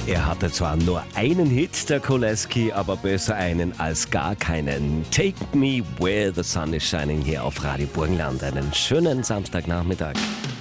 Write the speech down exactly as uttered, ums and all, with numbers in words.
Er hatte zwar nur einen Hit, der Koleski, aber besser einen als gar keinen. Take Me Where the Sun is Shining hier auf Radio Burgenland. Einen schönen Samstagnachmittag.